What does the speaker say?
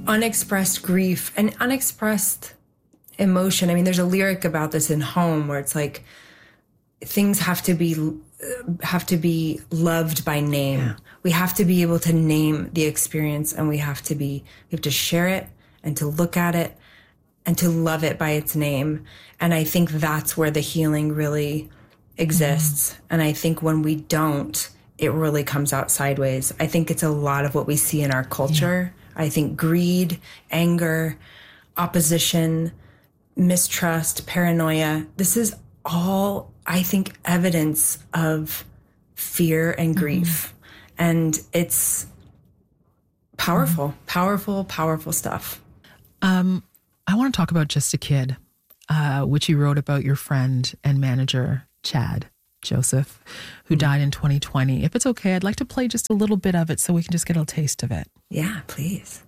unexpressed grief and unexpressed emotion. I mean, there's a lyric about this in Home where it's like things have to be loved by name. Yeah. We have to be able to name the experience, and we have to share it and to look at it and to love it by its name. And I think that's where the healing really exists. Mm-hmm. And I think when we don't, it really comes out sideways. I think it's a lot of what we see in our culture. Yeah. I think greed, anger, opposition, mistrust, paranoia, this is all, I think, evidence of fear and grief. Mm-hmm. And it's powerful, powerful stuff. I want to talk about Just a Kid, which you wrote about your friend and manager, Chad Joseph, who died in 2020. If it's okay, I'd like to play just a little bit of it so we can just get a taste of it. Yeah, please.